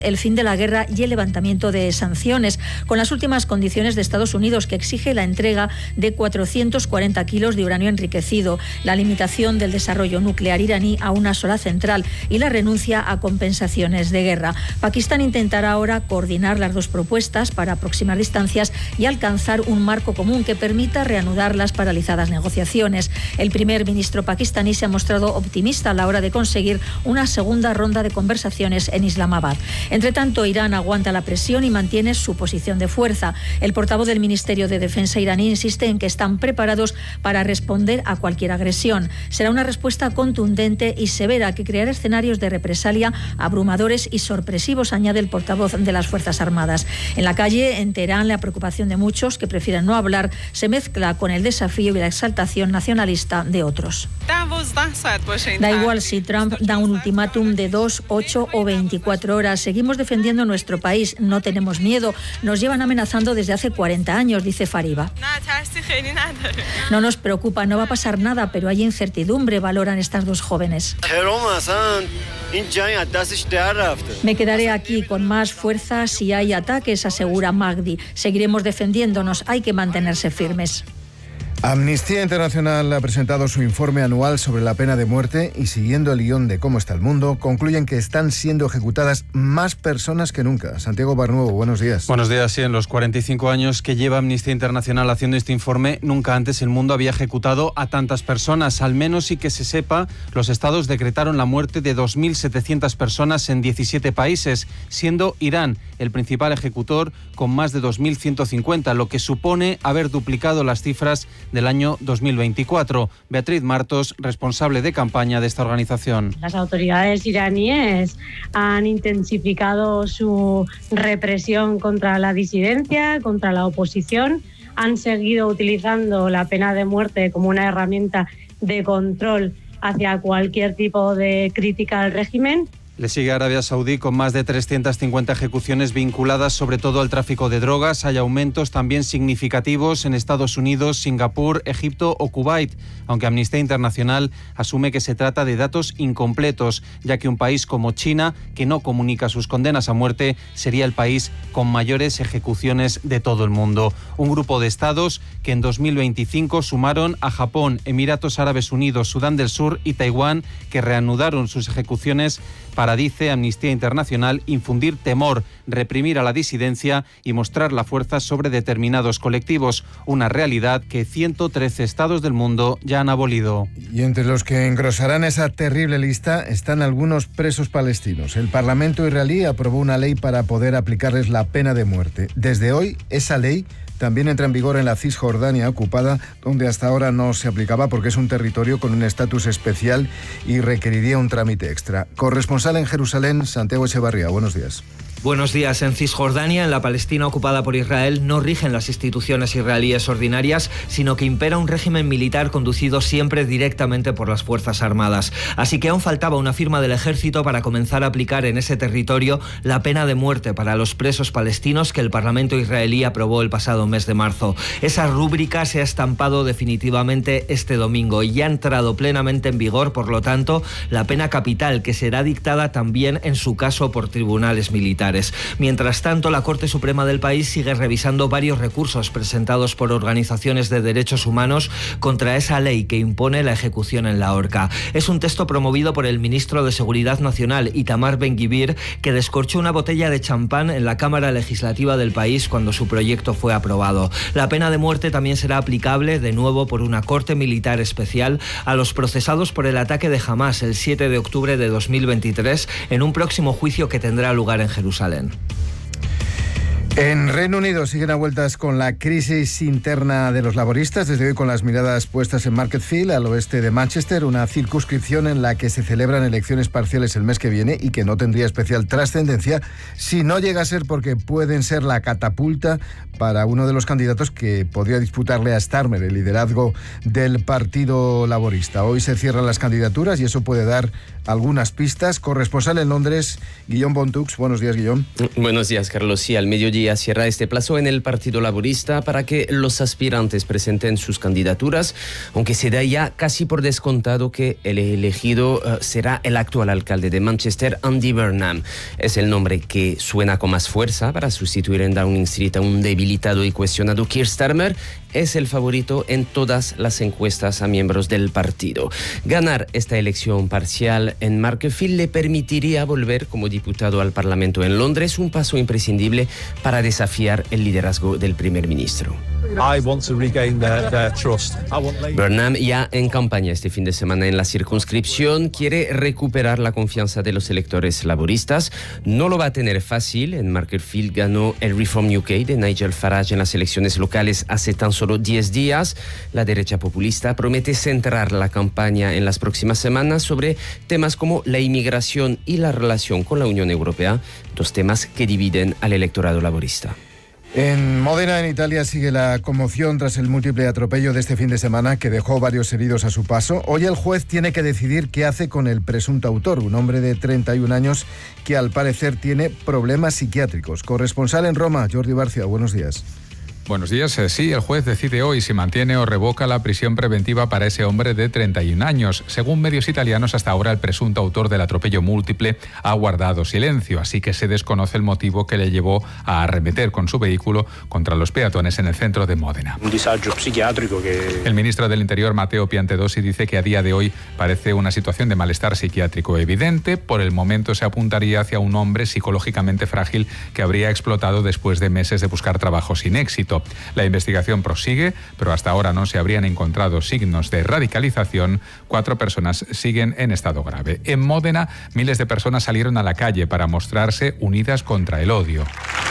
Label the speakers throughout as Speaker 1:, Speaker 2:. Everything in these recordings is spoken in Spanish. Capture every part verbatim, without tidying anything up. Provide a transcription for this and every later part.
Speaker 1: el fin de la guerra y el levantamiento de sanciones, con las últimas condiciones de Estados Unidos, que exige la entrega de cuatrocientos cuarenta kilos de uranio enriquecido, la limitación del desarrollo nuclear iraní a una sola central y la renuncia a compensaciones de guerra. Pakistán intentará ahora coordinar las dos propuestas para aproximar distancias y alcanzar un marco común que permita reanudar las paralizadas negociaciones. El primer ministro pakistaní se ha mostrado optimista a la hora de conseguir una segunda ronda de conversaciones en Islamabad. Entre tanto, Irán aguanta la presión y mantiene su posición de fuerza. El portavoz del Ministerio de Defensa iraní insiste en que están preparados para responder a cualquier agresión. Será una respuesta contundente y severa que creará escenarios de represalia abrumadores y sorpresivos, añade el portavoz de las Fuerzas Armadas. En la calle, en Teherán, la preocupación de muchos que prefieren no hablar se mezcla con el desafío y la exaltación nacionalista de otros. Da igual si Trump da un ultimátum de dos, ocho o veinticuatro horas. Seguimos defendiendo nuestro país, no tenemos miedo. Nos llevan amenazando desde hace cuarenta años, dice Fariba. No nos preocupa, no va a pasar nada, pero hay incertidumbre, valoran estas dos jóvenes. Me quedaré aquí con más fuerza si hay ataques, asegura Magdi. Seguiremos defendiéndonos, hay que mantenerse firmes.
Speaker 2: Amnistía Internacional ha presentado su informe anual sobre la pena de muerte y, siguiendo el guión de cómo está el mundo, concluyen que están siendo ejecutadas más personas que nunca. Santiago Barnuevo, buenos días.
Speaker 3: Buenos días. Sí, en los cuarenta y cinco años que lleva Amnistía Internacional haciendo este informe, nunca antes el mundo había ejecutado a tantas personas. Al menos, y que se sepa, los estados decretaron la muerte de dos mil setecientas personas en diecisiete países, siendo Irán el principal ejecutor con más de dos mil ciento cincuenta, lo que supone haber duplicado las cifras del año dos mil veinticuatro. Beatriz Martos, responsable de campaña de esta organización.
Speaker 4: Las autoridades iraníes han intensificado su represión contra la disidencia, contra la oposición, han seguido utilizando la pena de muerte como una herramienta de control hacia cualquier tipo de crítica al régimen.
Speaker 3: Le sigue Arabia Saudí con más de trescientas cincuenta ejecuciones vinculadas sobre todo al tráfico de drogas. Hay aumentos también significativos en Estados Unidos, Singapur, Egipto o Kuwait, aunque Amnistía Internacional asume que se trata de datos incompletos, ya que un país como China, que no comunica sus condenas a muerte, sería el país con mayores ejecuciones de todo el mundo. Un grupo de estados que en dos mil veinticinco sumaron a Japón, Emiratos Árabes Unidos, Sudán del Sur y Taiwán, que reanudaron sus ejecuciones para, dice Amnistía Internacional, infundir temor, reprimir a la disidencia y mostrar la fuerza sobre determinados colectivos, una realidad que ciento trece estados del mundo ya han abolido.
Speaker 2: Y entre los que engrosarán esa terrible lista están algunos presos palestinos. El Parlamento israelí aprobó una ley para poder aplicarles la pena de muerte. Desde hoy, esa ley también entra en vigor en la Cisjordania ocupada, donde hasta ahora no se aplicaba porque es un territorio con un estatus especial y requeriría un trámite extra. Corresponsal en Jerusalén, Santiago Echevarría, buenos días.
Speaker 5: Buenos días. En Cisjordania, en la Palestina ocupada por Israel, no rigen las instituciones israelíes ordinarias, sino que impera un régimen militar conducido siempre directamente por las Fuerzas Armadas. Así que aún faltaba una firma del ejército para comenzar a aplicar en ese territorio la pena de muerte para los presos palestinos que el Parlamento israelí aprobó el pasado mes de marzo. Esa rúbrica se ha estampado definitivamente este domingo y ha entrado plenamente en vigor, por lo tanto, la pena capital, que será dictada también en su caso por tribunales militares. Mientras tanto, la Corte Suprema del país sigue revisando varios recursos presentados por organizaciones de derechos humanos contra esa ley que impone la ejecución en la horca. Es un texto promovido por el ministro de Seguridad Nacional, Itamar Ben-Gvir, que descorchó una botella de champán en la Cámara Legislativa del país cuando su proyecto fue aprobado. La pena de muerte también será aplicable, de nuevo por una corte militar especial, a los procesados por el ataque de Hamás el siete de octubre de dos mil veintitrés, en un próximo juicio que tendrá lugar en Jerusalén.
Speaker 2: En Reino Unido siguen a vueltas con la crisis interna de los laboristas, desde hoy con las miradas puestas en Marketfield, al oeste de Manchester, una circunscripción en la que se celebran elecciones parciales el mes que viene y que no tendría especial trascendencia si no llega a ser porque pueden ser la catapulta para uno de los candidatos que podría disputarle a Starmer el liderazgo del Partido Laborista. Hoy se cierran las candidaturas y eso puede dar algunas pistas. Corresponsal en Londres, Guillaume Bontux. Buenos días, Guillaume.
Speaker 6: Buenos días, Carlos. Sí, al mediodía cierra este plazo en el Partido Laborista para que los aspirantes presenten sus candidaturas, aunque se da ya casi por descontado que el elegido uh, será el actual alcalde de Manchester, Andy Burnham. Es el nombre que suena con más fuerza para sustituir en Downing Street a un debilitado y cuestionado Keir Starmer. Es el favorito en todas las encuestas a miembros del partido. Ganar esta elección parcial en Macclesfield le permitiría volver como diputado al Parlamento en Londres, un paso imprescindible para desafiar el liderazgo del primer ministro. Burnham, ya en campaña este fin de semana en la circunscripción, quiere recuperar la confianza de los electores laboristas. No lo va a tener fácil. En Macclesfield ganó el Reform U K de Nigel Farage en las elecciones locales hace tan solo diez días. La derecha populista promete centrar la campaña en las próximas semanas sobre temas como la inmigración y la relación con la Unión Europea, dos temas que dividen al electorado laborista.
Speaker 2: En Módena, en Italia, sigue la conmoción tras el múltiple atropello de este fin de semana que dejó varios heridos a su paso. Hoy el juez tiene que decidir qué hace con el presunto autor, un hombre de treinta y un años que al parecer tiene problemas psiquiátricos. Corresponsal en Roma, Jordi Barcia, buenos días.
Speaker 7: Buenos días. Sí, el juez decide hoy si mantiene o revoca la prisión preventiva para ese hombre de treinta y un años. Según medios italianos, hasta ahora el presunto autor del atropello múltiple ha guardado silencio, así que se desconoce el motivo que le llevó a arremeter con su vehículo contra los peatones en el centro de Módena.
Speaker 8: Un disagio psiquiátrico que...
Speaker 7: El ministro del Interior, Matteo Piantedosi, dice que a día de hoy parece una situación de malestar psiquiátrico evidente. Por el momento se apuntaría hacia un hombre psicológicamente frágil que habría explotado después de meses de buscar trabajo sin éxito. La investigación prosigue, pero hasta ahora no se habrían encontrado signos de radicalización. Cuatro personas siguen en estado grave. En Módena, miles de personas salieron a la calle para mostrarse unidas contra el odio.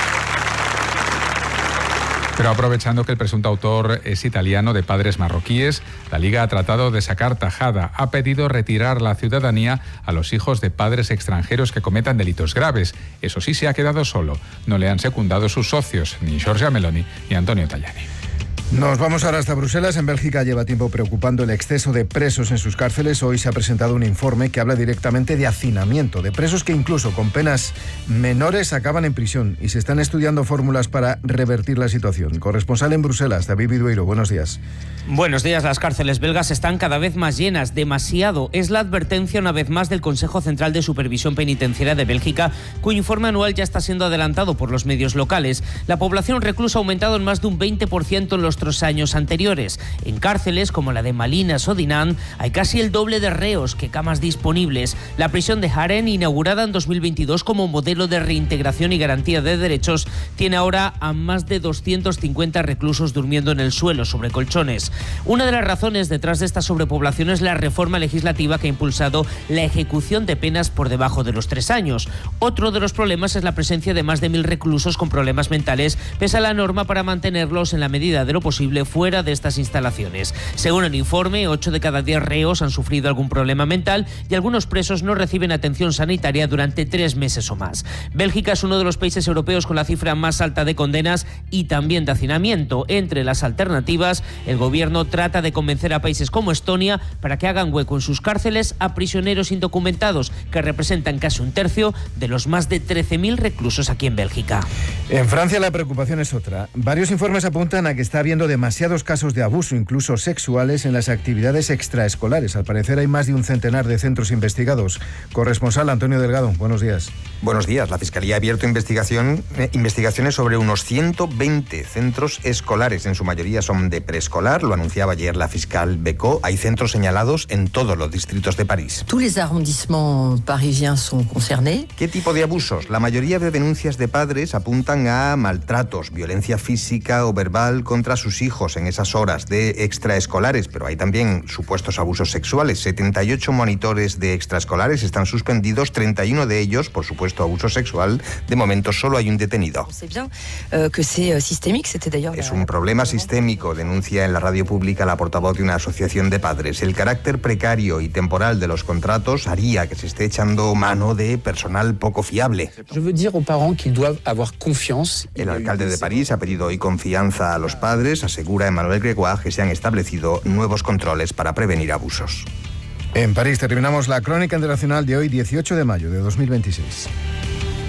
Speaker 7: Pero aprovechando que el presunto autor es italiano de padres marroquíes, la Liga ha tratado de sacar tajada. Ha pedido retirar la ciudadanía a los hijos de padres extranjeros que cometan delitos graves. Eso sí, se ha quedado solo. No le han secundado sus socios, ni Giorgia Meloni ni Antonio Tajani.
Speaker 2: Nos vamos ahora hasta Bruselas. En Bélgica lleva tiempo preocupando el exceso de presos en sus cárceles. Hoy se ha presentado un informe que habla directamente de hacinamiento, de presos que incluso con penas menores acaban en prisión, y se están estudiando fórmulas para revertir la situación. Corresponsal en Bruselas, David Vidueiro, buenos días.
Speaker 9: Buenos días. Las cárceles belgas están cada vez más llenas, demasiado. Es la advertencia una vez más del Consejo Central de Supervisión Penitenciaria de Bélgica, cuyo informe anual ya está siendo adelantado por los medios locales. La población reclusa ha aumentado en más de un veinte por ciento en los años anteriores. En cárceles como la de Malinas o Dinan hay casi el doble de reos que camas disponibles. La prisión de Haren, inaugurada en dos mil veintidós como modelo de reintegración y garantía de derechos, tiene ahora a más de doscientos cincuenta reclusos durmiendo en el suelo sobre colchones. Una de las razones detrás de esta sobrepoblación es la reforma legislativa que ha impulsado la ejecución de penas por debajo de los tres años. Otro de los problemas es la presencia de más de mil reclusos con problemas mentales, pese a la norma para mantenerlos en la medida de lo posible fuera de estas instalaciones. Según el informe, ocho de cada diez reos han sufrido algún problema mental y algunos presos no reciben atención sanitaria durante tres meses o más. Bélgica es uno de los países europeos con la cifra más alta de condenas y también de hacinamiento. Entre las alternativas, el gobierno trata de convencer a países como Estonia para que hagan hueco en sus cárceles a prisioneros indocumentados, que representan casi un tercio de los más de trece mil reclusos aquí en Bélgica.
Speaker 2: En Francia la preocupación es otra. Varios informes apuntan a que está habiendo demasiados casos de abuso, incluso sexuales, en las actividades extraescolares. Al parecer hay más de un centenar de centros investigados. Corresponsal Antonio Delgado, buenos días.
Speaker 10: Buenos días. La Fiscalía ha abierto investigación, eh, investigaciones sobre unos ciento veinte centros escolares. En su mayoría son de preescolar, lo anunciaba ayer la fiscal Becot. Hay centros señalados en todos los distritos de París.
Speaker 11: ¿Tous les arrondissements parisiens sont concernés?
Speaker 10: ¿Qué tipo de abusos? La mayoría de denuncias de padres apuntan a maltratos, violencia física o verbal contra sus sus hijos en esas horas de extraescolares, pero hay también supuestos abusos sexuales. setenta y ocho monitores de extraescolares están suspendidos, treinta y uno de ellos por supuesto abuso sexual. De momento solo hay un detenido. Es un problema sistémico, denuncia en la radio pública la portavoz de una asociación de padres. El carácter precario y temporal de los contratos haría que se esté echando mano de personal poco fiable. El alcalde de París ha pedido hoy confianza a los padres. Asegura Emmanuel Grégoire que se han establecido nuevos controles para prevenir abusos.
Speaker 2: En París terminamos la crónica internacional de hoy, dieciocho de mayo de dos mil veintiséis.